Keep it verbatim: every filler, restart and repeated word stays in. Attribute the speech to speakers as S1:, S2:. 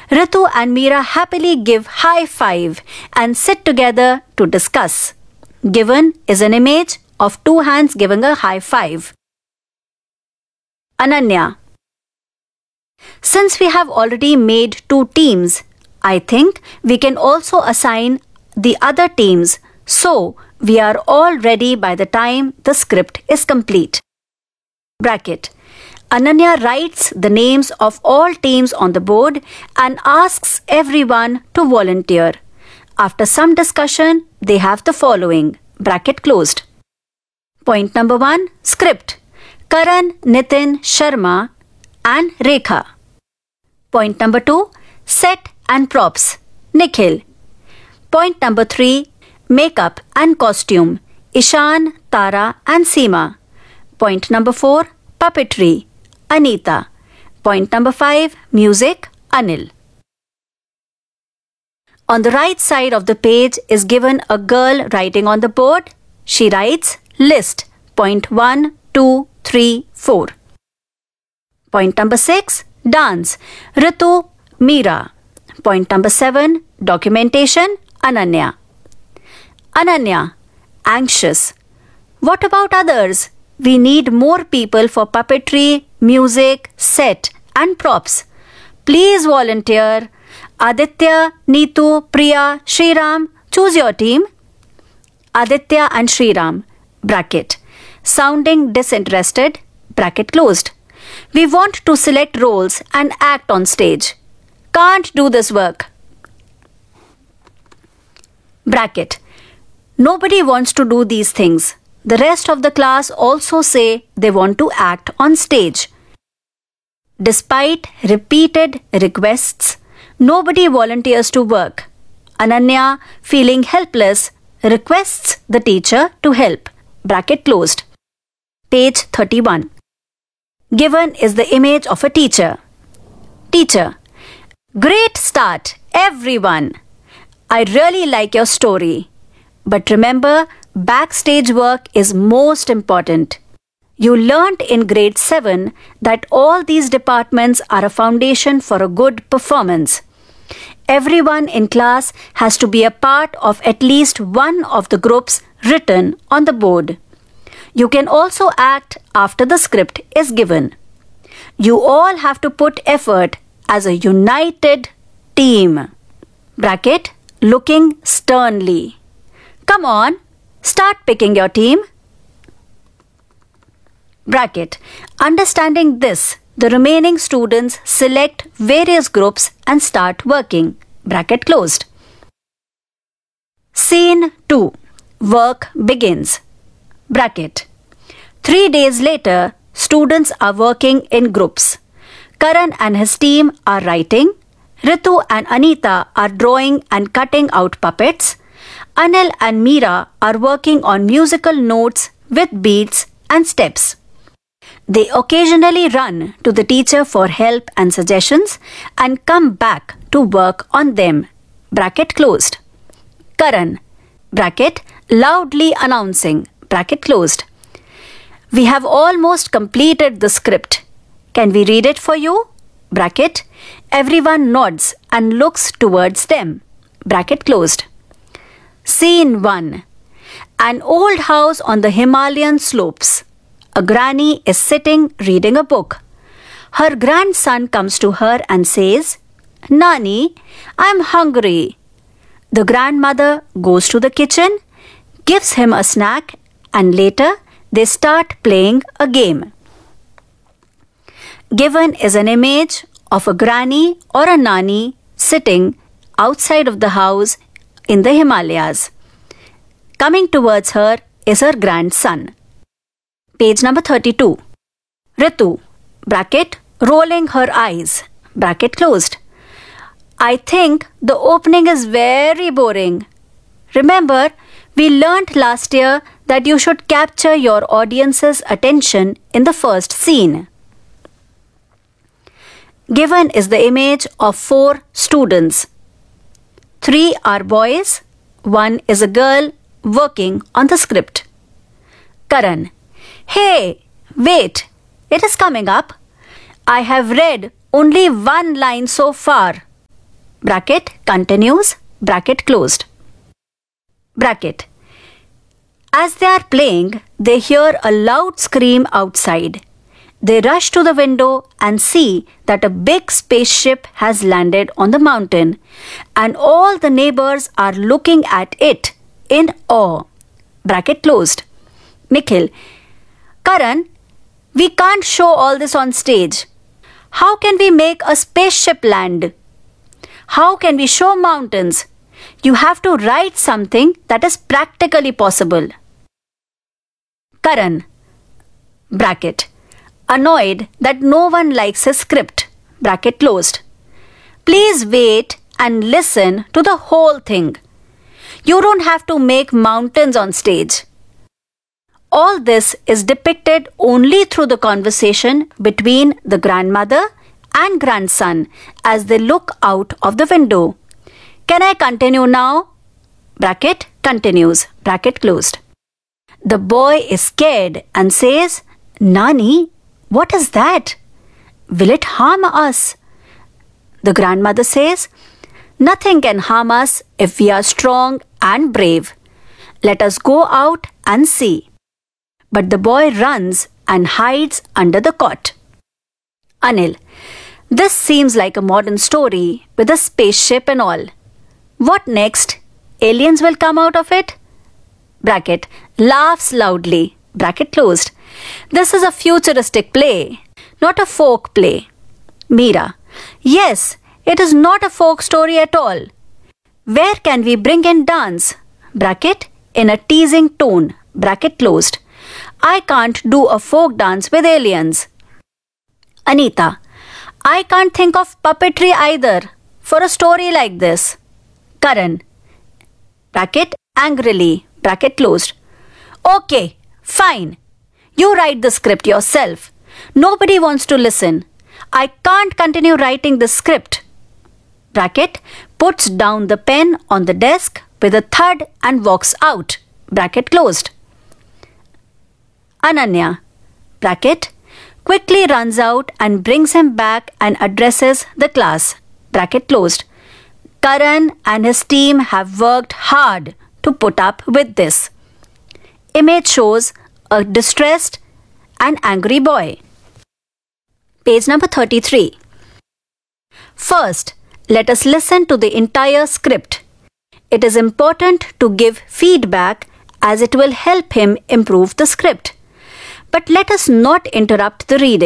S1: Ritu and Meera happily give high five and sit together to discuss. Given is an image of two hands giving a high five. Ananya. Since we have already made two teams, I think we can also assign the other teams so we are all ready by the time the script is complete. Bracket. Ananya writes the names of all teams on the board and asks everyone to volunteer. After some discussion, they have the following. Bracket closed. Point number one. Script. Karan, Nitin, Sharma and Rekha. Point number two. Set and props. Nikhil. Point number three. Makeup and costume. Ishan, Tara and Seema. Point number four. Puppetry. Anita. Point number five. Music. Anil. On the right side of the page is given a girl writing on the board. She writes list. Point one, two, three, four. Point number six. Dance. Ritu, Meera. Point number seven. Documentation. Ananya. Ananya. Anxious. What about others? We need more people for puppetry, music, set and props. Please volunteer. Aditya, Neetu, Priya, Shriram, choose your team. Aditya and Shriram. Bracket. Sounding disinterested. Bracket closed. We want to select roles and act on stage. Can't do this work. Bracket. Nobody wants to do these things. The rest of the class also say they want to act on stage. Despite repeated requests, nobody volunteers to work. Ananya, feeling helpless, requests the teacher to help. Bracket closed. Page thirty-one. Given is the image of a teacher. Teacher. Great start, everyone. I really like your story. But remember, backstage work is most important. You learnt in grade seven that all these departments are a foundation for a good performance. Everyone in class has to be a part of at least one of the groups written on the board. You can also act after the script is given. You all have to put effort as a united team. Bracket, looking sternly. Come on, start picking your team. Bracket. Understanding this, the remaining students select various groups and start working. Bracket closed. Scene two. Work begins. Bracket. Three days later, students are working in groups. Karan and his team are writing. Ritu and Anita are drawing and cutting out puppets. Anil and Meera are working on musical notes with beats and steps. They occasionally run to the teacher for help and suggestions and come back to work on them. Bracket closed. Karan. Bracket, loudly announcing. Bracket closed. We have almost completed the script. Can we read it for you? Bracket. Everyone nods and looks towards them. Bracket closed. Scene one. An old house on the Himalayan slopes. A granny is sitting reading a book. Her grandson comes to her and says, Nani, I'm hungry. The grandmother goes to the kitchen, gives him a snack, and later they start playing a game. Given is an image of a granny or a nani sitting outside of the house in the Himalayas. Coming towards her is her grandson. Page number thirty-two. Ritu, bracket, rolling her eyes, bracket closed. I think the opening is very boring. Remember, we learnt last year that you should capture your audience's attention in the first scene. Given is the image of four students. Three are boys, one is a girl working on the script. Karan. Hey, wait, it is coming up. I have read only one line so far. bracket continues, bracket closed. Bracket. As they are playing, they hear a loud scream outside. They rush to the window and see that a big spaceship has landed on the mountain, and all the neighbors are looking at it in awe. Bracket closed. Nikhil. Karan, we can't show all this on stage. How can we make a spaceship land? How can we show mountains? You have to write something that is practically possible. Karan. Bracket. Annoyed that no one likes his script. Bracket closed. Please wait and listen to the whole thing. You don't have to make mountains on stage. All this is depicted only through the conversation between the grandmother and grandson as they look out of the window. Can I continue now? Bracket continues. Bracket closed. The boy is scared and says, Nani, what is that? Will it harm us? The grandmother says, Nothing can harm us if we are strong and brave. Let us go out and see. But the boy runs and hides under the cot. Anil. This seems like a modern story with a spaceship and all. What next? Aliens will come out of it? Bracket. Laughs loudly. Bracket closed. This is a futuristic play, not a folk play. Meera. Yes, it is not a folk story at all. Where can we bring in dance? Bracket. In a teasing tone. Bracket closed. I can't do a folk dance with aliens. Anita. I can't think of puppetry either for a story like this. Karan. Bracket angrily. Bracket closed. Okay, fine. You write the script yourself. Nobody wants to listen. I can't continue writing the script. Bracket puts down the pen on the desk with a thud and walks out. Bracket closed. Ananya. Bracket quickly runs out and brings him back and addresses the class. Bracket closed. Karan and his team have worked hard to put up with this. Image shows a distressed and angry boy. Page number thirty-three. First, let us listen to the entire script. It is important to give feedback as it will help him improve the script. But let us not interrupt the reading.